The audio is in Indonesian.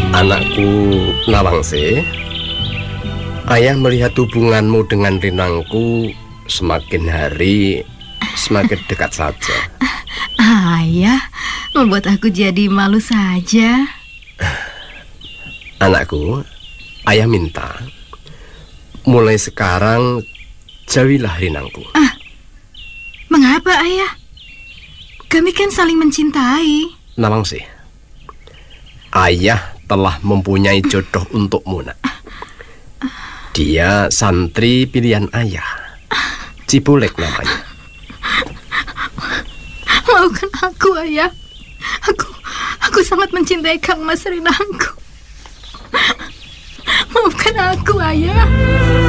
Anakku Nawangse, ayah melihat hubunganmu dengan Rinangku semakin hari semakin dekat saja. Ayah, membuat aku jadi malu saja. Anakku, ayah minta mulai sekarang jauhilah Rinangku. Mengapa, Ayah? Kami kan saling mencintai. Nawangse, ayah telah mempunyai jodoh untukmu, nak. Dia santri pilihan ayah, Cipulek namanya. Maafkan aku, Ayah. Aku sangat mencintai Kang Mas Rinangku. Maafkan aku, Ayah.